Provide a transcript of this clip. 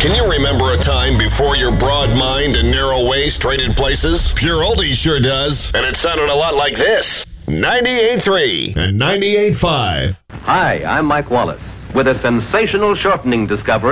Can you remember a time before your broad mind and narrow waist traded places? Pure Oldies sure does. And it sounded a lot like this. 98.3 and 98.5. Hi, I'm Mike Wallace with a sensational shortening discovery.